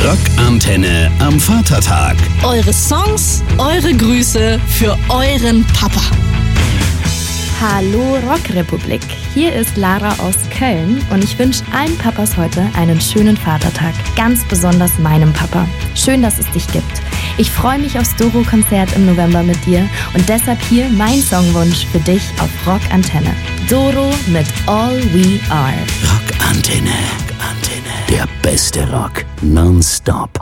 Rockantenne am Vatertag. Eure Songs, eure Grüße für euren Papa. Hallo Rockrepublik, hier ist Lara aus Köln und ich wünsche allen Papas heute einen schönen Vatertag, ganz besonders meinem Papa. Schön, dass es dich gibt. Ich freue mich aufs Doro-Konzert im November mit dir und deshalb hier mein Songwunsch für dich auf Rockantenne. Doro mit All We Are. Rockantenne. Der beste Rock. Nonstop.